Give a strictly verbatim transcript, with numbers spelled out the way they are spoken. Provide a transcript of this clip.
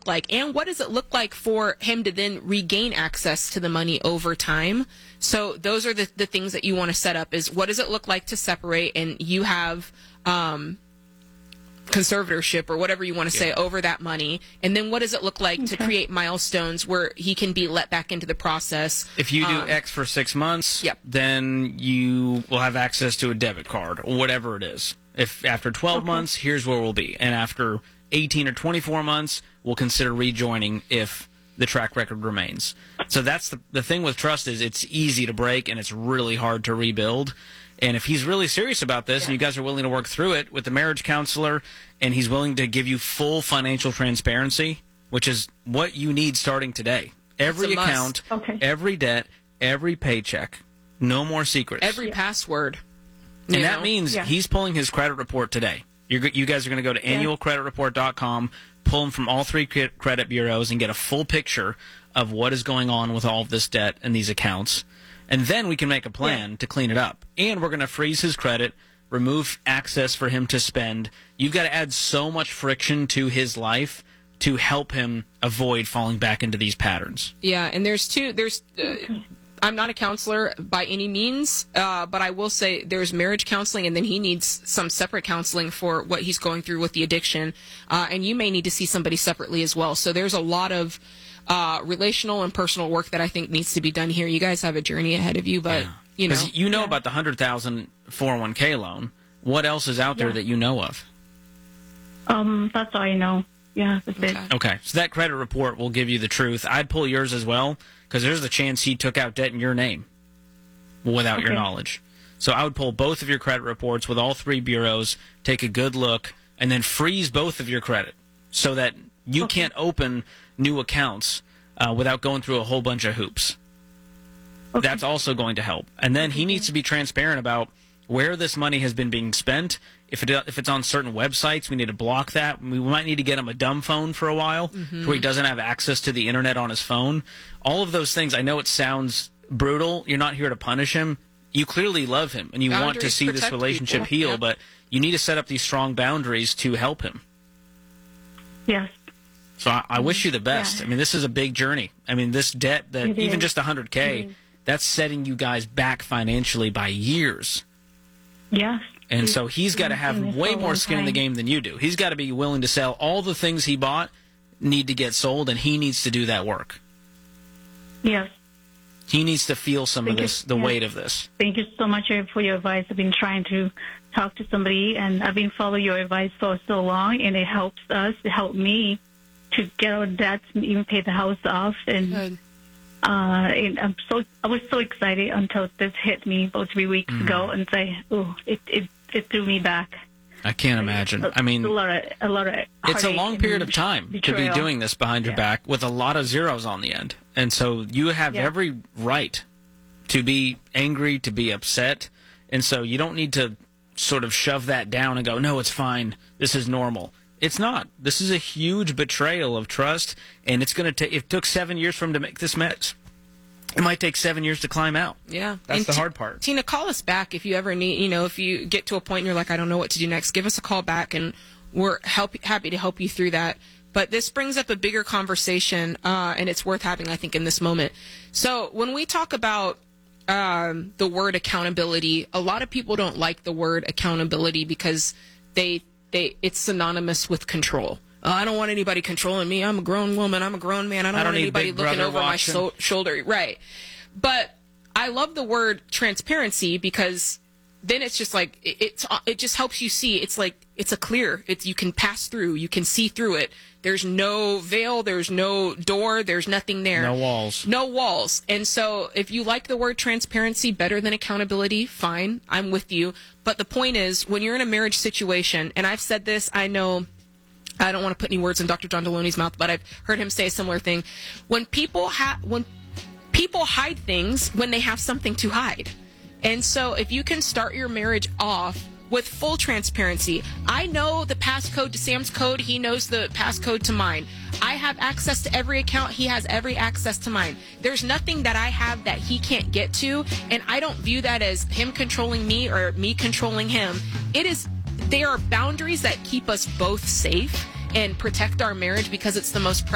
look like? And what does it look like for him to then regain access to the money over time? So those are the, the things that you want to set up is what does it look like to separate and you have um, conservatorship or whatever you want to say Yeah. over that money. And then what does it look like Okay. to create milestones where he can be let back into the process? If you do Um, X for six months, Yep. then you will have access to a debit card or whatever it is. If after twelve Okay. months, here's where we'll be. And after eighteen or twenty-four months, we'll consider rejoining if the track record remains. So that's the, the thing with trust is it's easy to break and it's really hard to rebuild. And if he's really serious about this and you guys are willing to work through it with the marriage counselor and he's willing to give you full financial transparency, which is what you need starting today. Every It's a must. account, Okay. every debt, every paycheck, no more secrets. Every password. and you that know? means Yeah. he's pulling his credit report today. You're, go- you guys are going to go to annual credit report dot com, pull them from all three cre- credit bureaus, and get a full picture of what is going on with all of this debt and these accounts. And then we can make a plan to clean it up. And we're going to freeze his credit, remove access for him to spend. You've got to add so much friction to his life to help him avoid falling back into these patterns. Yeah, and there's two. There's. Uh, I'm not a counselor by any means, uh, but I will say there's marriage counseling, and then he needs some separate counseling for what he's going through with the addiction, uh, and you may need to see somebody separately as well. So there's a lot of uh, relational and personal work that I think needs to be done here. You guys have a journey ahead of you, but Yeah. you know, 'Cause you know Yeah. about the one hundred thousand four oh one k loan. What else is out there Yeah. that you know of? Um, that's all I know. Yeah, that's it. Okay. Okay, so that credit report will give you the truth. I'd pull yours as well because there's the chance he took out debt in your name without your Okay. knowledge. So I would pull both of your credit reports with all three bureaus, take a good look, and then freeze both of your credit so that you Okay. can't open new accounts uh, without going through a whole bunch of hoops. Okay. That's also going to help. And then he needs to be transparent about where this money has been being spent. If it if it's on certain websites, we need to block that. We might need to get him a dumb phone for a while where he doesn't have access to the internet on his phone. All of those things, I know it sounds brutal. You're not here to punish him. You clearly love him and you want to Boundaries see this protect relationship people. heal, Yep. but you need to set up these strong boundaries to help him. Yes. So I, I wish you the best. Yeah. I mean, this is a big journey. I mean, this debt that It even is. just one hundred K, It is. that's setting you guys back financially by years. Yes. And so he's got to been have doing this way for a more long skin in the time. game than you do. He's got to be willing to sell all the things he bought, need to get sold, and he needs to do that work. Yes. He needs to feel some Thank of you. this, the Yeah. weight of this. Thank you so much for your advice. I've been trying to talk to somebody, and I've been following your advice for so long, and it helps us, it helped me to get our debts and even pay the house off. And, Good. uh, and I'm so I was so excited until this hit me about three weeks Mm. ago, and say, oh, it, it it threw me back. I can't imagine. I mean, a lot of a lot of it's a heartache long period and of time to be betrayal. doing this behind your Yeah. back with a lot of zeros on the end. And so you have Yeah. every right to be angry, to be upset. And so you don't need to sort of shove that down and go, no, it's fine. This is normal. It's not. This is a huge betrayal of trust. And it's going to take, it took seven years for him to make this mess. It might take seven years to climb out. Yeah. That's And the Ti- hard part. Tina, call us back if you ever need, you know, if you get to a point and you're like, I don't know what to do next, give us a call back and we're help, happy to help you through that. But this brings up a bigger conversation, uh, and it's worth having, I think, in this moment. So when we talk about um, the word accountability, a lot of people don't like the word accountability because they they it's synonymous with control. Uh, I don't want anybody controlling me. I'm a grown woman. I'm a grown man. I don't, I don't want need anybody Big looking Brother over my watching. so- shoulder. Right. But I love the word transparency because then it's just like it, it's it just helps you see. It's like it's a clear. It's you can pass through. You can see through it. There's no veil. There's no door. There's nothing there. No walls. No walls. And so if you like the word transparency better than accountability, fine. I'm with you. But the point is, when you're in a marriage situation, and I've said this, I know I don't want to put any words in Doctor John Deloney's mouth, but I've heard him say a similar thing. When people have when people hide things when they have something to hide. And so if you can start your marriage off with full transparency, I know the passcode to Sam's code, he knows the passcode to mine. I have access to every account, he has every access to mine. There's nothing that I have that he can't get to, and I don't view that as him controlling me or me controlling him. It is, they are boundaries that keep us both safe and protect our marriage because it's the most precious